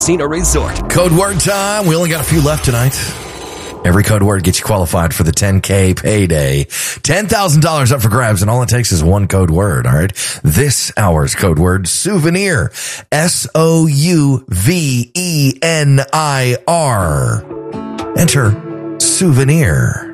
Casino Resort. Code word time. We only got a few left tonight. Every code word gets you qualified for the 10K payday. $10,000 up for grabs, and all it takes is one code word, all right? This hour's code word, souvenir. SOUVENIR. Enter souvenir.